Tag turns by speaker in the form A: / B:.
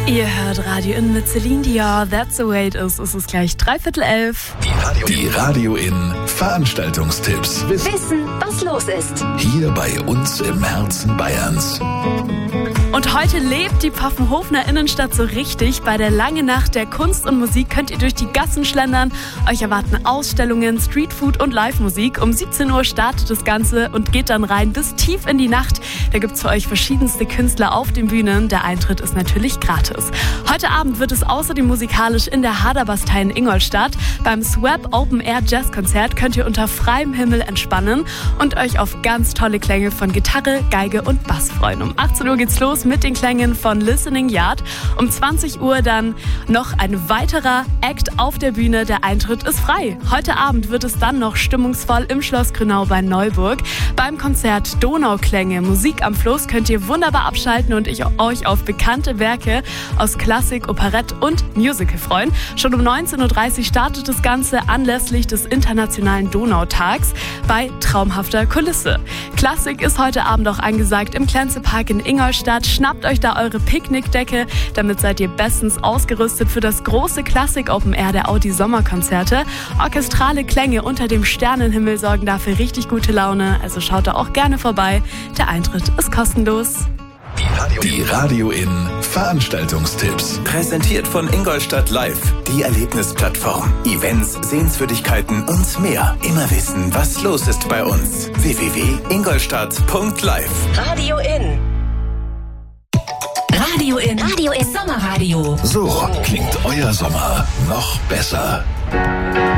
A: Ihr hört Radio In mit Celine Dion, That's the way it is. Es ist gleich 11:45.
B: Die Radio In Veranstaltungstipps.
C: Wissen, was los ist.
B: Hier bei uns im Herzen Bayerns.
A: Und heute lebt die Pfaffenhofener Innenstadt so richtig. Bei der Lange Nacht der Kunst und Musik könnt ihr durch die Gassen schlendern. Euch erwarten Ausstellungen, Streetfood und Live-Musik. Um 17 Uhr startet das Ganze und geht dann rein bis tief in die Nacht. Da gibt's für euch verschiedenste Künstler auf den Bühnen. Der Eintritt ist natürlich gratis. Heute Abend wird es außerdem musikalisch in der Haderbastei in Ingolstadt. Beim Swap Open Air Jazz Konzert könnt ihr unter freiem Himmel entspannen und euch auf ganz tolle Klänge von Gitarre, Geige und Bass freuen. Um 18 Uhr geht's los mit den Klängen von Listening Yard. Um 20 Uhr dann noch ein weiterer Act auf der Bühne. Der Eintritt ist frei. Heute Abend wird es dann noch stimmungsvoll im Schloss Grünau bei Neuburg. Beim Konzert Donauklänge, Musik am Fluss könnt ihr wunderbar abschalten und euch auf bekannte Werke aus Klassik, Operette und Musical freuen. Schon um 19:30 Uhr startet das Ganze anlässlich des Internationalen Donautags bei traumhafter Kulisse. Klassik ist heute Abend auch angesagt im Klenze-Park in Ingolstadt. Schnappt euch da eure Picknickdecke, damit seid ihr bestens ausgerüstet für das große Klassik Open Air der Audi Sommerkonzerte. Orchestrale Klänge unter dem Sternenhimmel sorgen dafür richtig gute Laune, also schaut da auch gerne vorbei. Der Eintritt ist kostenlos.
B: Die Radio In Veranstaltungstipps.
D: Präsentiert von Ingolstadt Live, die Erlebnisplattform. Events, Sehenswürdigkeiten und mehr. Immer wissen, was los ist bei uns. www.ingolstadt.live.
C: Radio In. Radio In. Radio In. Sommerradio.
B: So klingt euer Sommer noch besser.